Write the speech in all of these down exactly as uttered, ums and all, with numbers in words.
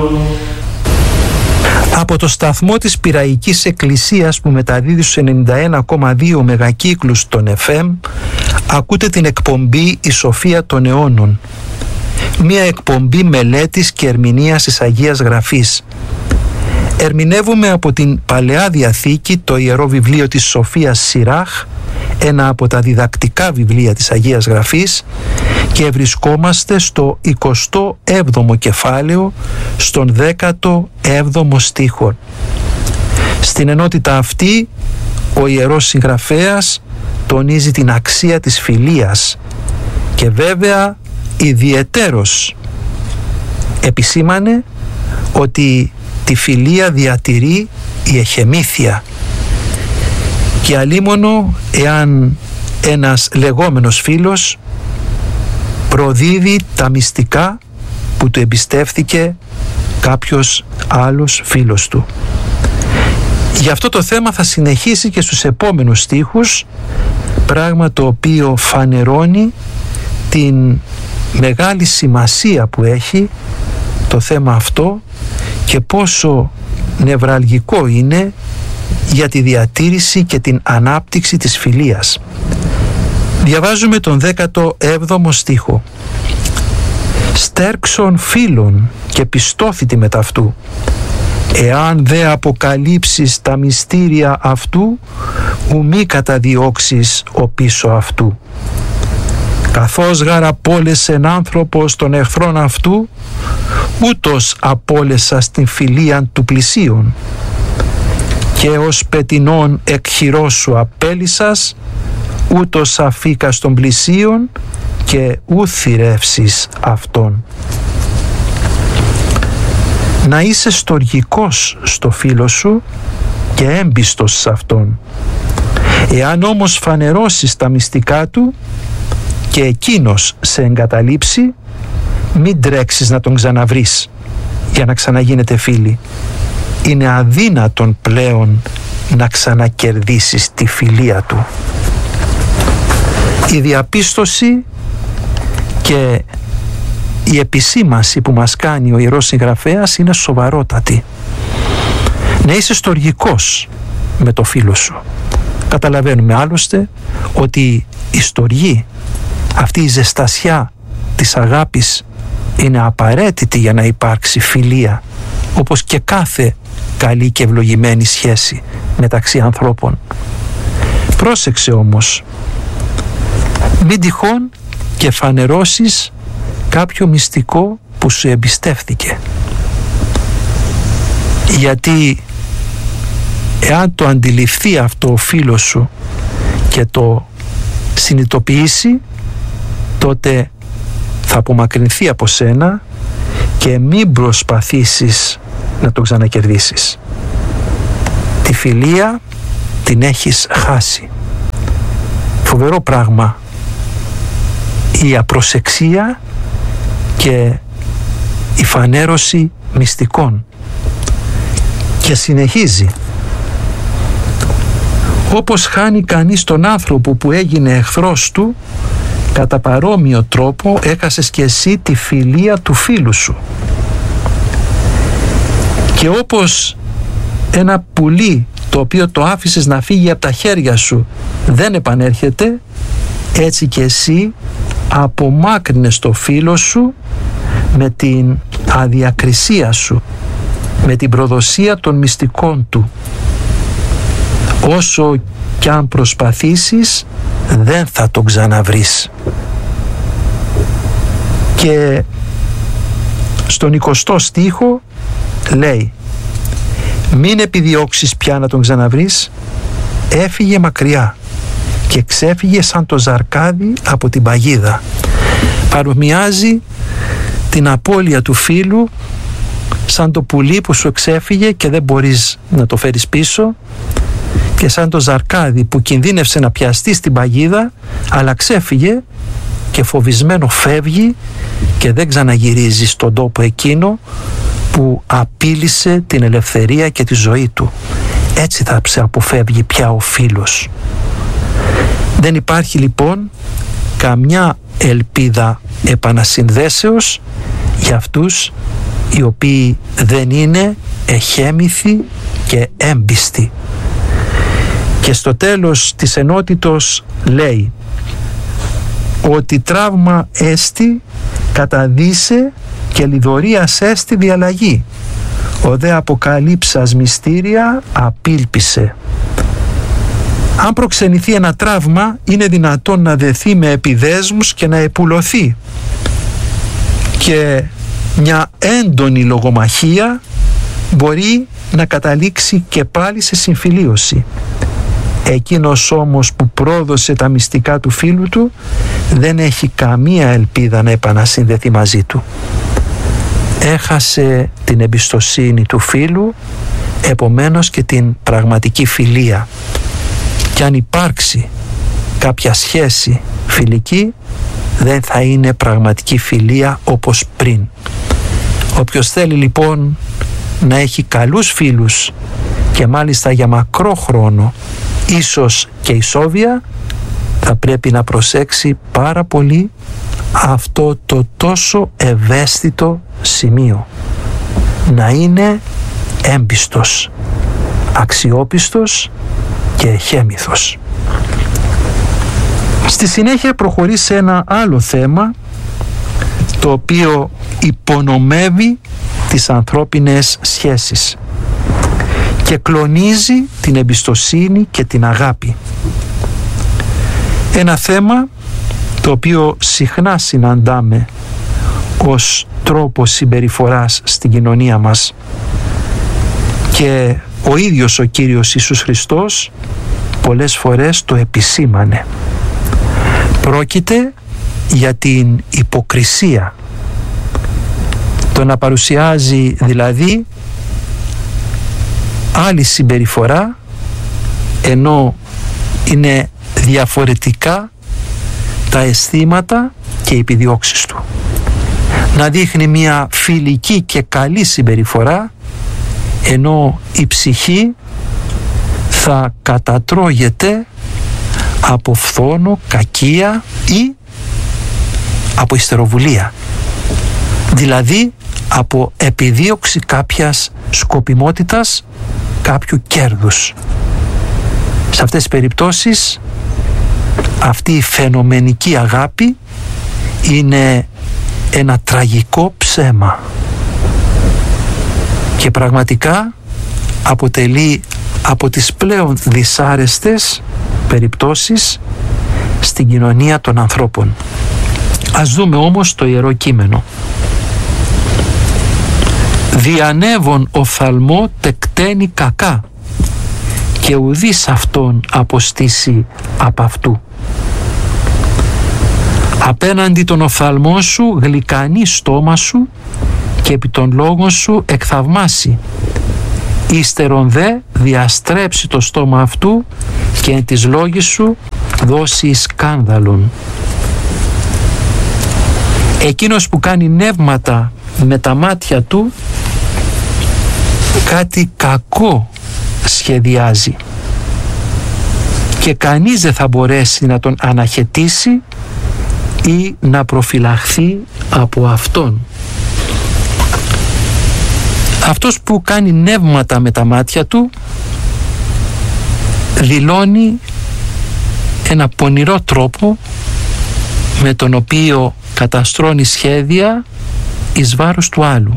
Από το σταθμό της Πειραϊκής Εκκλησίας που μεταδίδει στους ενενήντα ένα κόμμα δύο μεγακύκλους των εφ εμ, ακούτε την εκπομπή «Η Σοφία των Αιώνων», μια εκπομπή μελέτης και ερμηνείας της Αγίας Γραφής. Ερμηνεύουμε από την Παλαιά Διαθήκη το Ιερό Βιβλίο της Σοφίας Σιράχ, ένα από τα διδακτικά βιβλία της Αγίας Γραφής, και βρισκόμαστε στο εικοστό έβδομο κεφάλαιο, στον δέκατο έβδομο στίχο. Στην ενότητα αυτή ο Ιερός Συγγραφέας τονίζει την αξία της φιλίας και βέβαια ιδιαιτέρως επισήμανε ότι τη φιλία διατηρεί η εχεμήθεια, και αλίμονο εάν ένας λεγόμενος φίλος προδίδει τα μυστικά που του εμπιστεύθηκε κάποιος άλλος φίλος του. Γι' αυτό το θέμα θα συνεχίσει και στους επόμενους στίχους, πράγμα το οποίο φανερώνει την μεγάλη σημασία που έχει το θέμα αυτό και πόσο νευραλγικό είναι για τη διατήρηση και την ανάπτυξη της φιλίας. Διαβάζουμε τον δέκατο έβδομο στίχο. «Στέρξον φίλων και πιστώθητη μετ' αυτού, εάν δε αποκαλύψεις τα μυστήρια αυτού, ου μη καταδιώξεις ο πίσω αυτού. Καθώς γαρ απόλεσεν άνθρωπος των εχθρών αυτού, ούτως απόλεσα στην φιλίαν του πλησίον. Και ως πετεινών εκ χειρός σου απέλυσας, ούτως αφήκα στον πλησίον και ου θηρεύσεις αυτόν». Να είσαι στοργικός στο φίλο σου και έμπιστος σε αυτόν. Εάν όμως φανερώσεις τα μυστικά του και εκείνος σε εγκαταλείψει, μην τρέξεις να τον ξαναβρεις για να ξαναγίνετε φίλοι. Είναι αδύνατον πλέον να ξανακερδίσεις τη φιλία του. Η διαπίστωση και η επισήμανση που μας κάνει ο Ιερός Συγγραφέας είναι σοβαρότατη. Να είσαι στοργικός με το φίλο σου. Καταλαβαίνουμε άλλωστε ότι η στοργή, αυτή η ζεστασιά της αγάπης, είναι απαραίτητη για να υπάρξει φιλία, όπως και κάθε καλή και ευλογημένη σχέση μεταξύ ανθρώπων. Πρόσεξε όμως, μην τυχόν και φανερώσεις κάποιο μυστικό που σου εμπιστεύθηκε, γιατί εάν το αντιληφθεί αυτό ο φίλος σου και το συνειδητοποιήσει, τότε θα απομακρυνθεί από σένα και μην προσπαθήσεις να το ξανακερδίσεις. Τη φιλία την έχεις χάσει. Φοβερό πράγμα η απροσεξία και η φανέρωση μυστικών. Και συνεχίζει. Όπως χάνει κανείς τον άνθρωπο που έγινε εχθρός του, κατά παρόμοιο τρόπο έχασες και εσύ τη φιλία του φίλου σου. Και όπως ένα πουλί το οποίο το άφησες να φύγει από τα χέρια σου δεν επανέρχεται, έτσι και εσύ απομάκρυνες το φίλο σου με την αδιακρισία σου, με την προδοσία των μυστικών του. Όσο κι αν προσπαθήσεις, δεν θα τον ξαναβρεις. Και στον εικοστό στίχο λέει: μην επιδιώξεις πια να τον ξαναβρεις, έφυγε μακριά και ξέφυγε σαν το ζαρκάδι από την παγίδα. Παρομοιάζει την απώλεια του φίλου σαν το πουλί που σου εξέφυγε και δεν μπορείς να το φέρεις πίσω, και σαν το ζαρκάδι που κινδύνευσε να πιαστεί στην παγίδα αλλά ξέφυγε και φοβισμένο φεύγει και δεν ξαναγυρίζει στον τόπο εκείνο που απείλησε την ελευθερία και τη ζωή του. Έτσι θα σε αποφεύγει πια ο φίλος. Δεν υπάρχει λοιπόν καμιά ελπίδα επανασυνδέσεως για αυτούς οι οποίοι δεν είναι εχέμηθοι και έμπιστοι. Και στο τέλος της ενότητος λέει ότι τραύμα έστι καταδύσε και λιδωρίας έστι διαλλαγή. Ο δε αποκαλύψας μυστήρια απήλπισε. Αν προξενηθεί ένα τραύμα, είναι δυνατόν να δεθεί με επιδέσμους και να επουλωθεί. Και μια έντονη λογομαχία μπορεί να καταλήξει και πάλι σε συμφιλίωση. Εκείνος όμως που πρόδωσε τα μυστικά του φίλου του δεν έχει καμία ελπίδα να επανασυνδεθεί μαζί του. Έχασε την εμπιστοσύνη του φίλου, επομένως και την πραγματική φιλία. Και αν υπάρξει κάποια σχέση φιλική, δεν θα είναι πραγματική φιλία όπως πριν. Όποιος θέλει λοιπόν να έχει καλούς φίλους και μάλιστα για μακρό χρόνο, ίσως και ισόβια, θα πρέπει να προσέξει πάρα πολύ αυτό το τόσο ευαίσθητο σημείο. Να είναι έμπιστος, αξιόπιστος και εχέμηθος. Στη συνέχεια προχωρεί σε ένα άλλο θέμα, το οποίο υπονομεύει τις ανθρώπινες σχέσεις και κλονίζει την εμπιστοσύνη και την αγάπη. Ένα θέμα το οποίο συχνά συναντάμε ως τρόπο συμπεριφοράς στην κοινωνία μας, και ο ίδιος ο Κύριος Ιησούς Χριστός πολλές φορές το επισήμανε. Πρόκειται για την υποκρισία. Το να παρουσιάζει δηλαδή άλλη συμπεριφορά ενώ είναι διαφορετικά τα αισθήματα και οι επιδιώξεις του. Να δείχνει μια φιλική και καλή συμπεριφορά ενώ η ψυχή θα κατατρώγεται από φθόνο, κακία ή από ιστεροβουλία. Δηλαδή από επιδίωξη κάποιας σκοπιμότητας, κάποιου κέρδους. Σε αυτές τις περιπτώσεις αυτή η φαινομενική αγάπη είναι ένα τραγικό ψέμα και πραγματικά αποτελεί από τις πλέον δυσάρεστες περιπτώσεις στην κοινωνία των ανθρώπων. Ας δούμε όμως το Ιερό Κείμενο. «Διανεύων οφθαλμό τεκταίνει κακά και ουδείς αυτόν αποστήσει απ' αυτού. Απέναντι τον οφθαλμό σου γλυκανεί στόμα σου και επί των λόγων σου εκθαυμάσει. Ύστερον δε διαστρέψει το στόμα αυτού και εν της λόγης σου δώσει σκάνδαλον». Εκείνος που κάνει νεύματα με τα μάτια του κάτι κακό σχεδιάζει και κανείς δεν θα μπορέσει να τον αναχαιτήσει ή να προφυλαχθεί από αυτόν. Αυτός που κάνει νεύματα με τα μάτια του δηλώνει ένα πονηρό τρόπο με τον οποίο καταστρώνει σχέδια εις βάρος του άλλου.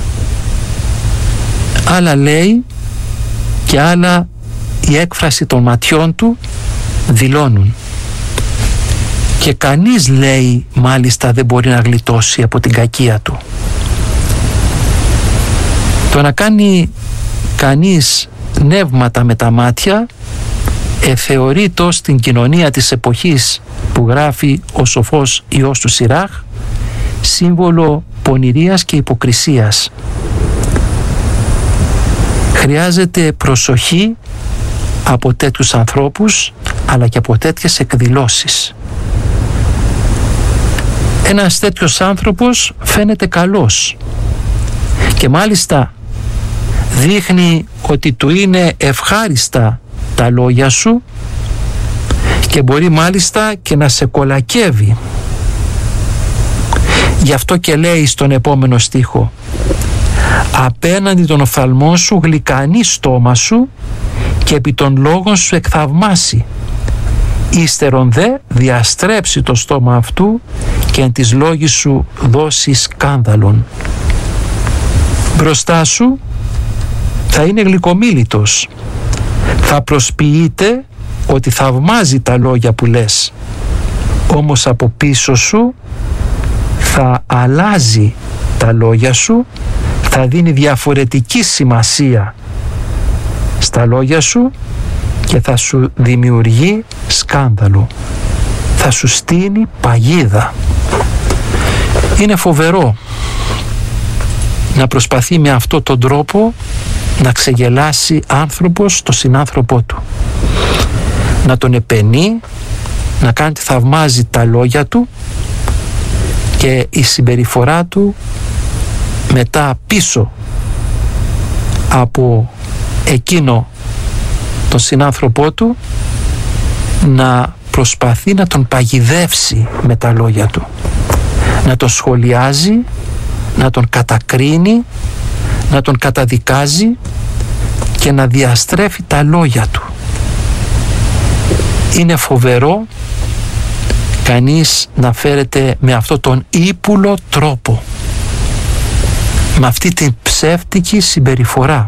Άλλα λέει και άλλα η έκφραση των ματιών του δηλώνουν. Και κανείς, λέει, μάλιστα δεν μπορεί να γλιτώσει από την κακία του. Το να κάνει κανείς νεύματα με τα μάτια εθεωρείτο στην κοινωνία της εποχής που γράφει ο σοφός Υιός του Σιράχ σύμβολο πονηρίας και υποκρισίας. Χρειάζεται προσοχή από τέτοιους ανθρώπους αλλά και από τέτοιες εκδηλώσεις. Ένας τέτοιος άνθρωπος φαίνεται καλός και μάλιστα δείχνει ότι του είναι ευχάριστα τα λόγια σου και μπορεί μάλιστα και να σε κολακεύει. Γι' αυτό και λέει στον επόμενο στίχο Απέναντι των οφθαλμών σου γλυκανεί στόμα σου και επί των λόγων σου εκθαυμάσει. Ύστερον δε διαστρέψει το στόμα αυτού και εν της λόγης σου δώσει σκάνδαλον. Μπροστά σου θα είναι γλυκομίλητος. Θα προσποιείται ότι θαυμάζει τα λόγια που λες. Όμως από πίσω σου θα αλλάζει τα λόγια σου, θα δίνει διαφορετική σημασία στα λόγια σου και θα σου δημιουργεί σκάνδαλο. Θα σου στείνει παγίδα. Είναι φοβερό να προσπαθεί με αυτόν τον τρόπο να ξεγελάσει άνθρωπος τον συνάνθρωπό του. Να τον επενεί, να κάνει ότι θαυμάζει τα λόγια του και η συμπεριφορά του μετά πίσω από εκείνο τον συνάνθρωπό του να προσπαθεί να τον παγιδεύσει με τα λόγια του, να τον σχολιάζει, να τον κατακρίνει, να τον καταδικάζει και να διαστρέφει τα λόγια του. Είναι φοβερό κανείς να φέρεται με αυτόν τον ύπουλο τρόπο, με αυτή την ψεύτικη συμπεριφορά.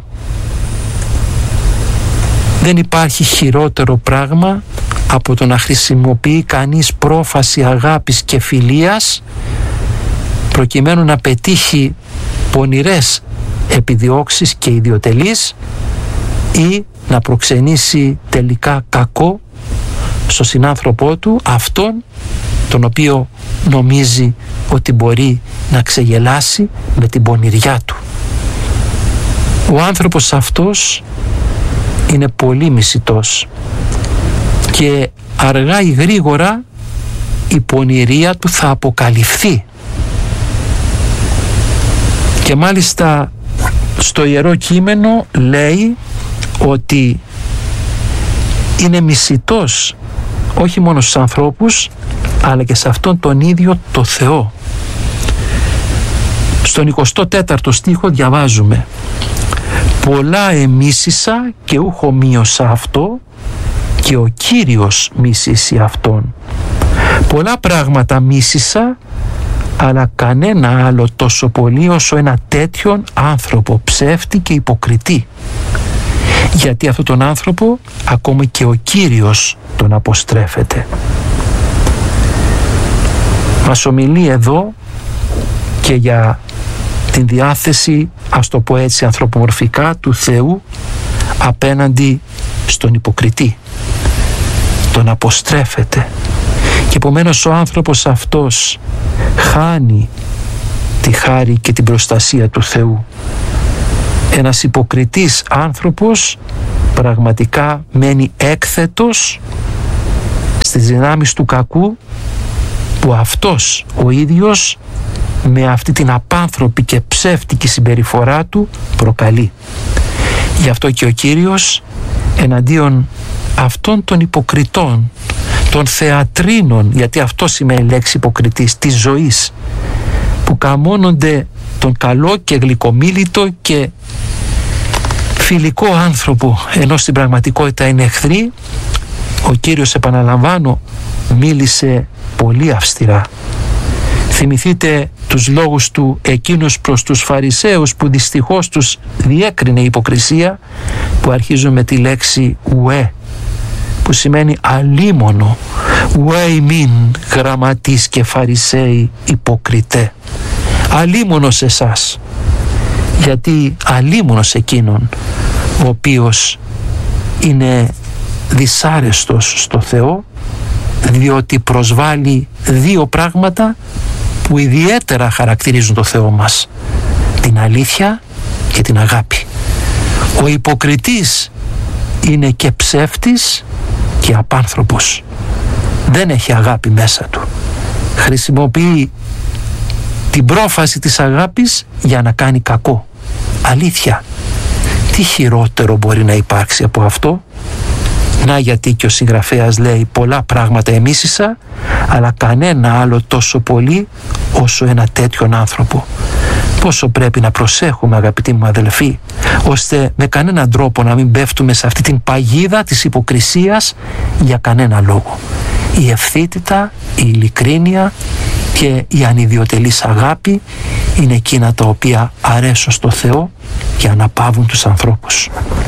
Δεν υπάρχει χειρότερο πράγμα από το να χρησιμοποιεί κανείς πρόφαση αγάπης και φιλίας προκειμένου να πετύχει πονηρές επιδιώξεις και ιδιοτελείς ή να προξενήσει τελικά κακό στο συνάνθρωπό του, αυτόν τον οποίο νομίζει ότι μπορεί να ξεγελάσει με την πονηριά του. Ο άνθρωπος αυτός είναι πολύ μισητός και αργά ή γρήγορα η πονηρία του θα αποκαλυφθεί. Και μάλιστα στο Ιερό Κείμενο λέει ότι είναι μισητός όχι μόνο στους ανθρώπους αλλά και σε αυτόν τον ίδιο το Θεό. Στον εικοστό τέταρτο στίχο διαβάζουμε: «Πολλά εμίσησα και ούχ ομοίωσα αυτό και ο Κύριος μίσησε αυτόν». Πολλά πράγματα μίσησα, αλλά κανένα άλλο τόσο πολύ όσο ένα τέτοιον άνθρωπο ψεύτη και υποκριτή. Γιατί αυτόν τον άνθρωπο ακόμα και ο Κύριος τον αποστρέφεται. Μας ομιλεί εδώ και για την διάθεση, ας το πω έτσι ανθρωπομορφικά, του Θεού απέναντι στον υποκριτή. Τον αποστρέφεται. Και επομένως ο άνθρωπος αυτός χάνει τη χάρη και την προστασία του Θεού. Ένας υποκριτής άνθρωπος πραγματικά μένει έκθετος στις δυνάμεις του κακού που αυτός ο ίδιος με αυτή την απάνθρωπη και ψεύτικη συμπεριφορά του προκαλεί. Γι' αυτό και ο Κύριος εναντίον αυτών των υποκριτών, των θεατρίνων, γιατί αυτό σημαίνει η λέξη υποκριτής, της ζωής, που καμώνονται τον καλό και γλυκομίλητο και φιλικό άνθρωπο, ενώ στην πραγματικότητα είναι εχθροί, ο Κύριος, επαναλαμβάνω, μίλησε πολύ αυστηρά. Θυμηθείτε τους λόγους του εκείνους προς τους Φαρισαίους που δυστυχώς τους διέκρινε η υποκρισία, που αρχίζουν με τη λέξη ουέ, που σημαίνει αλίμονο. Ουέ ημίν γραμματείς και Φαρισαίοι υποκριτέ. Αλίμονος εσάς. Γιατί αλίμονος εκείνον ο οποίος είναι δυσάρεστος στο Θεό, διότι προσβάλλει δύο πράγματα που ιδιαίτερα χαρακτηρίζουν το Θεό μας: την αλήθεια και την αγάπη. Ο υποκριτής είναι και ψεύτης και απάνθρωπος. Δεν έχει αγάπη μέσα του. Χρησιμοποιεί την πρόφαση της αγάπης για να κάνει κακό. Αλήθεια. Τι χειρότερο μπορεί να υπάρξει από αυτό? Να γιατί και ο συγγραφέας λέει: πολλά πράγματα εμίσησα, αλλά κανένα άλλο τόσο πολύ όσο ένα τέτοιον άνθρωπο. πόσο πρέπει να προσέχουμε, αγαπητοί μου αδελφοί, ώστε με κανέναν τρόπο να μην πέφτουμε σε αυτή την παγίδα της υποκρισίας για κανένα λόγο. Η ευθύτητα, η ειλικρίνεια και η ανιδιοτελής αγάπη είναι εκείνα τα οποία αρέσουν στο Θεό και αναπαύουν τους ανθρώπους.